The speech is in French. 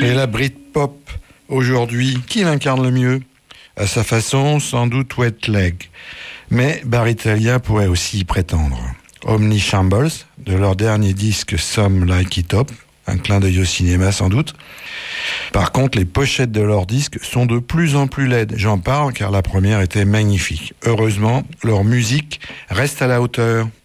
Et la Britpop, aujourd'hui, qui l'incarne le mieux ? À sa façon, sans doute Wet Leg. Mais Baritalia pourrait aussi y prétendre. Omni Shambles, de leur dernier disque Some Like It Up, un clin d'œil au cinéma sans doute. Par contre, les pochettes de leurs disques sont de plus en plus laides. J'en parle car la première était magnifique. Heureusement, leur musique reste à la hauteur.